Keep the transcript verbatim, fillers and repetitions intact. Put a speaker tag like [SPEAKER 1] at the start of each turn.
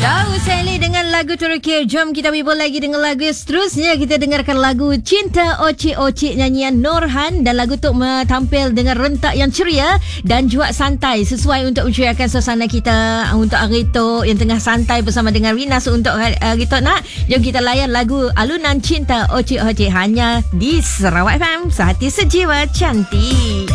[SPEAKER 1] Tahu Sally dengan lagu Turki. Jom kita wibol lagi dengan lagu seterusnya. Kita dengarkan lagu Cinta Ocik-Ocik nyanyian Norhan, dan lagu tu tampil dengan rentak yang ceria dan juga santai, sesuai untuk menceriakan suasana kita untuk hari tu yang tengah santai bersama dengan Rinas untuk hari tu nak. Jom kita layan lagu alunan Cinta Ocik-Ocik hanya di Sarawak F M, sehati sejiwa cantik.